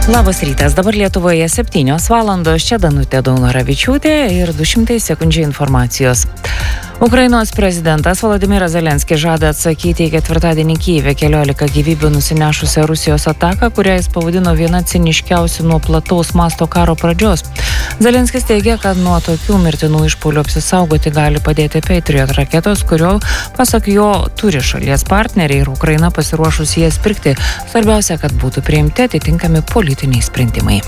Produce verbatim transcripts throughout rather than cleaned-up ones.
Labas rytas, dabar Lietuvoje septynios valandos, čia Danutė Daunoravičiūtė ir du šimtai sekundžių informacijos. Ukrainos prezidentas Volodymyras Zelenskis žada atsakyti į ketvirtadienį Kyjive keliolika gyvybių nusinešusią Rusijos ataką, kurią jis pavadino viena ciniškiausių nuo plataus masto karo pradžios. Zelenskis teigia, kad nuo tokių mirtinų išpuolių apsisaugoti gali padėti Patriot raketos, kurio, pasak jo, turi šalies partneriai ir Ukraina pasiruošusi jas pirkti. Svarbiausia, kad būtų priimti atitinkami politiniai sprendimai.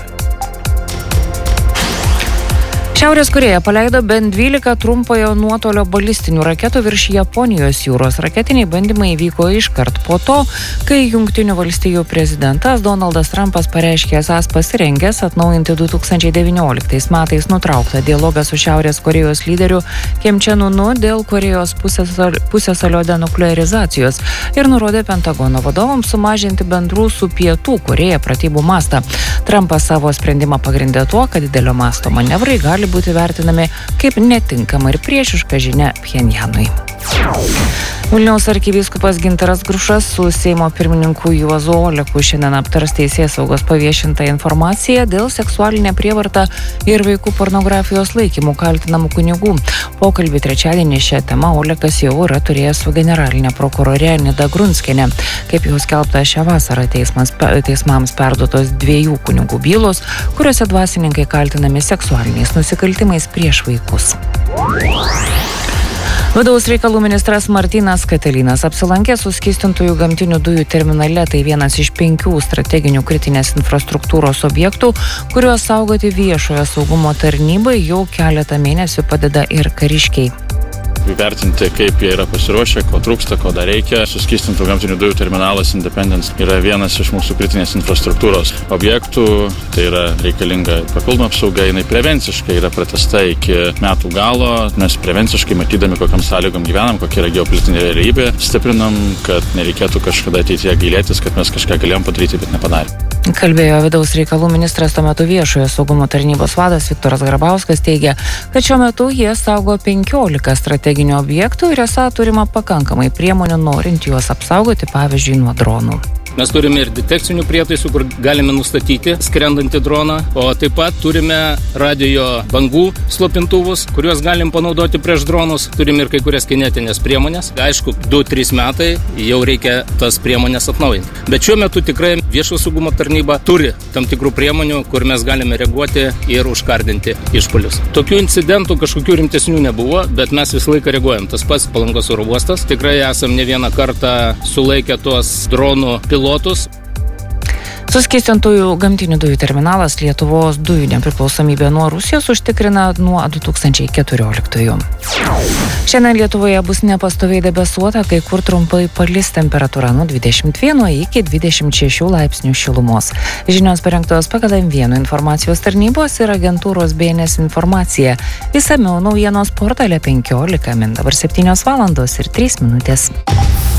Šiaurės Korėja paleido bent dvylika trumpojo nuotolio balistinių raketų virš Japonijos jūros. Raketiniai bandymai įvyko iškart po to, kai Jungtinių valstijų prezidentas Donaldas Trumpas pareiškė esąs pasirengęs atnaujinti du tūkstančiai devynioliktais metais nutrauktą dialogą su Šiaurės Korėjos lyderiu Kim Chen Unu dėl Korėjos pusiasalio denuklearizacijos ir nurodė Pentagono vadovams sumažinti bendrų su Pietų Korėja pratybų mastą. Trumpas savo sprendimą pagrindė tuo, kad didelio masto manevrai gali būti vertinami kaip netinkama ir priešiška žinia Pchenjanui. Vilniaus arkivyskupas Gintaras Grušas su Seimo pirmininku Juozu Oleku šiandien aptars teisėsaugos paviešintą informaciją dėl seksualinę prievartą ir vaikų pornografijos laikymų kaltinamų kunigų. Pokalbį trečiadienį šią temą Olekas jau yra turėjęs su generalinė prokurore Nida Grunskienė. Kaip jau skelbta šią vasarą teismas, teismams perduotos dviejų kunigų bylos, kuriuose dvasininkai kaltinami seksualiniais nusikaltimais prieš vaikus. Vidaus reikalų ministras Martynas Katilinas apsilankė suskystintųjų gamtinių dujų terminale, tai vienas iš penkių strateginių kritinės infrastruktūros objektų, kuriuos saugoti viešojo saugumo tarnybai jau keletą mėnesių padeda ir kariškiai. Įvertinti, kaip jie yra pasiruošę, ko trūksta, ko dar reikia. Suskystintų gamtinių dujų terminalas Independence yra vienas iš mūsų kritinės infrastruktūros objektų. Tai yra reikalinga papildoma apsauga, jinai prevenciškai yra pratęsta iki metų galo. Mes prevenciškai matydami, kokiam sąlygom gyvenam, kokia yra geopolitinė realybė, stiprinam, kad nereikėtų kažkada ateityje gailėtis, kad mes kažką galėjom padaryti, bet nepadarėm. Kalbėjo vidaus reikalų ministras tuo metu viešojo saugumo tarnybos vadas Viktoras Grabauskas teigia, kad šiuo metu jie saugo penkiolika strateginių objektų ir esą turima pakankamai priemonių norint juos apsaugoti, pavyzdžiui, nuo dronų. Mes turime ir detekcinių prietaisų, kur galime nustatyti skrendantį droną, o taip pat turime radio bangų slopintuvus, kuriuos galim panaudoti prieš dronus. Turime ir kai kurias kinetinės priemonės. Aišku, du trys metai jau reikia tas priemonės atnaujinti. Bet šiuo metu tikrai viešo saugumo tarnyba turi tam tikrų priemonių, kur mes galime reaguoti ir užkardinti išpuolius. Tokių incidentų kažkokių rimtesnių nebuvo, bet mes visą laiką reaguojam. Tas pats Palangos oro uostas. Tikrai esam ne vieną kartą sulaikę tuos dronų pilotus. Pilotus. Suskystintųjų gamtinių dujų terminalas Lietuvos dujų nepriklausomybę nuo Rusijos užtikrina nuo du tūkstančiai keturioliktųjų. Šiandien Lietuvoje bus nepastoviai debesuota, kai kur trumpai palis, temperatūra nuo dvidešimt vieno iki dvidešimt šešių laipsnių šilumos. Žinios parengtos pagal M vienas informacijos tarnybos ir agentūros B N S informacija. Išsamiau naujienos portale penkiolika min. Dabar septynios valandos ir trys minutės.